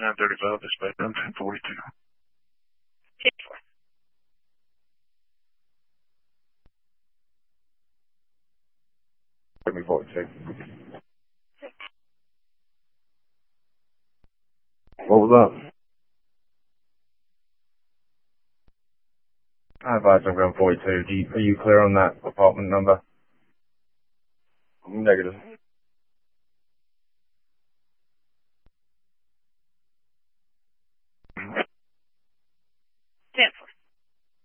935, dispatch 1042. 54. Give me 42. What was that? I advise I'm going 42. Are you clear on that apartment number? Negative.